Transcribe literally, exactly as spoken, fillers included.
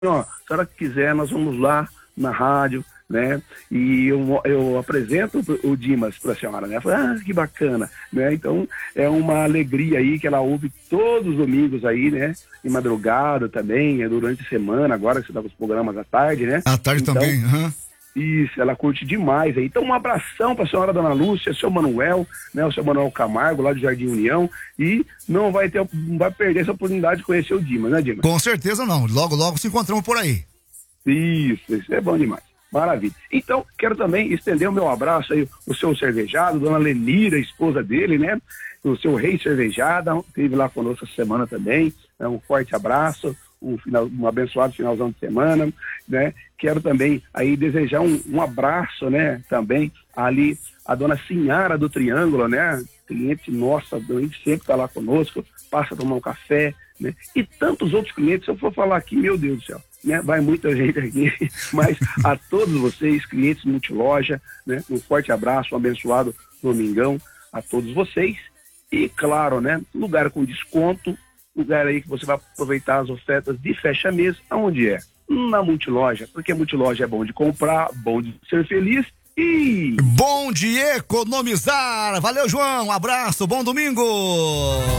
ó, se a senhora quiser, nós vamos lá na rádio, né? E eu, eu apresento o Dimas para a senhora, né? Fala, ah, que bacana, né? Então, é uma alegria aí que ela ouve todos os domingos aí, né? Em madrugada também, é durante a semana, agora que você dá os programas à tarde, né? À tarde então, também, aham. Uhum. Isso, ela curte demais aí. Então, um abração para a senhora Dona Lúcia, seu Manuel, né? O seu Manuel Camargo, lá do Jardim União, e não vai ter, não vai perder essa oportunidade de conhecer o Dimas, né, Dimas? Com certeza não. Logo, logo se encontramos por aí. Isso, isso é bom demais. Maravilha. Então, quero também estender o meu abraço aí, o seu cervejado, Dona Lenira, esposa dele, né? O seu Rei Cervejada, esteve lá conosco essa semana também. Né? Um forte abraço, um, final, um abençoado finalzão de semana, né? Quero também aí desejar um, um abraço, né? Também ali a Dona Sinhara do Triângulo, né? Cliente nossa, sempre está lá conosco, passa a tomar um café, né? E tantos outros clientes, se eu for falar aqui, meu Deus do céu. Né? Vai muita gente aqui, mas a todos vocês, clientes multiloja, né? Um forte abraço, um abençoado domingão a todos vocês e claro, né? Lugar com desconto, lugar aí que você vai aproveitar as ofertas de fecha-mês, aonde é? Na multiloja, porque multiloja é bom de comprar, bom de ser feliz e... bom de economizar! Valeu, João, um abraço, bom domingo!